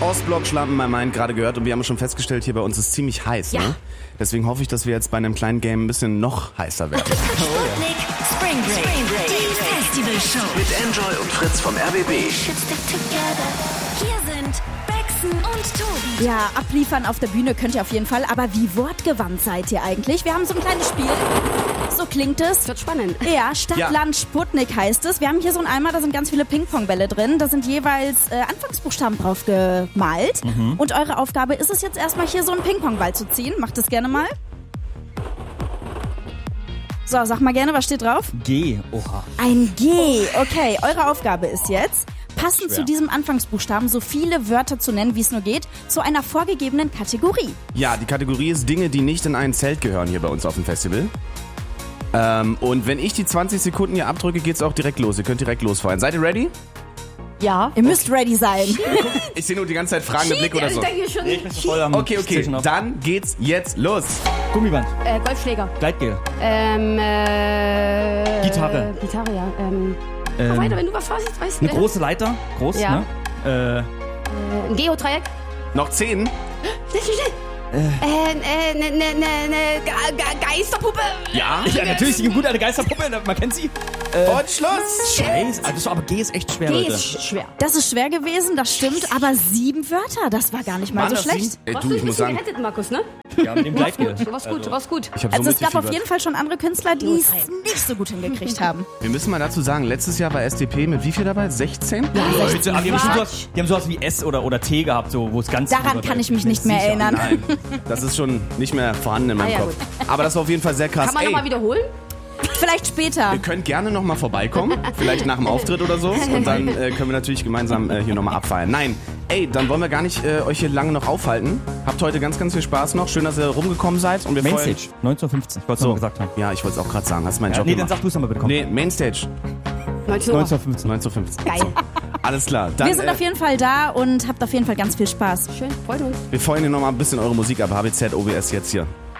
Ostblock-Schlampen mein Mind gerade gehört und wir haben schon festgestellt, hier bei uns ist ziemlich heiß, ne? Deswegen hoffe ich, dass wir jetzt bei einem kleinen Game ein bisschen noch heißer werden. Sputnik Spring Break. Die Festival-Show. Mit Enjoy und Fritz vom RBB. Hier sind Bexen und Tobi. Ja, abliefern auf der Bühne könnt ihr auf jeden Fall, aber wie wortgewandt seid ihr eigentlich? Wir haben so ein kleines Spiel. So klingt es. Wird spannend. Ja, Stadt, Land, Sputnik heißt es. Wir haben hier so einen Eimer, da sind ganz viele Ping-Pong-Bälle drin. Da sind jeweils Anfangsbuchstaben drauf gemalt. Und eure Aufgabe ist es jetzt erstmal hier so einen Ping-Pong-Ball zu ziehen. Macht das gerne mal. So, sag mal gerne, was steht drauf? G. Oha. Ein G. Okay, eure Aufgabe ist jetzt, passend zu diesem Anfangsbuchstaben so viele Wörter zu nennen, wie es nur geht, zu einer vorgegebenen Kategorie. Ja, die Kategorie ist Dinge, die nicht in ein Zelt gehören hier bei uns auf dem Festival. Und wenn ich die 20 Sekunden hier abdrücke, geht's auch direkt los. Ihr könnt direkt losfeuern. Seid ihr ready? Ja. Ihr müsst ready sein. Ich sehe nur die ganze Zeit fragende Blicke oder so. Ich denke schon. Nee, ich bin voll am Okay, Station auf. dann geht's jetzt los. Gummiband. Golfschläger. Gleitgel. Gitarre. Gitarre, ja. Mach weiter, wenn du was weißt. Eine große Leiter. Groß, Ja. ne? Ein Geodreieck. Noch 10. Schnell. Geisterpuppe. Ja. Ja, natürlich, die gute alte Geisterpuppe, man kennt sie. Und Schluss. Scheiße, also, aber G ist echt schwer, G Leute. ist schwer. Das ist schwer gewesen, das stimmt, aber 7 Wörter, das war gar nicht mal Mann, so das schlecht. sieht- Ey, Warst du, du ich ein muss bisschen sagen, gerettet, Markus, ne? Ja, mit dem Gleitgel. Du warst gut, du warst gut. ich habe so Also es gab auf mitgefiebert. jeden Fall schon andere Künstler, die es nicht so gut hingekriegt haben. Wir müssen mal dazu sagen, letztes Jahr war SDP mit wie viel dabei? 16? Die haben sowas wie S oder T gehabt, so, wo es ganz... Daran kann ich mich nicht mehr erinnern. Nein, das ist schon nicht mehr vorhanden in meinem ja, Kopf. Aber das war auf jeden Fall sehr krass. Kann man nochmal wiederholen? Vielleicht später. Ihr könnt gerne nochmal vorbeikommen, vielleicht nach dem Auftritt oder so. Und dann können wir natürlich gemeinsam hier nochmal abfeiern. Nein, dann wollen wir gar nicht euch hier lange noch aufhalten. Habt heute ganz, ganz viel Spaß noch. Schön, dass ihr rumgekommen seid. Und wir Mainstage, 1915, ich wollte es nochmal gesagt haben. Ja, ich wollte es auch gerade sagen. Hast meinen Job Nee, dann gemacht. sag du es nochmal bitte, komm. Nee, Mainstage. 1915. 1915. Geil. Alles klar. Dann, Wir sind auf jeden Fall da und habt auf jeden Fall ganz viel Spaß. Schön, freut uns. wir feuern hier nochmal ein bisschen eure Musik ab. HBZ, OBS jetzt hier.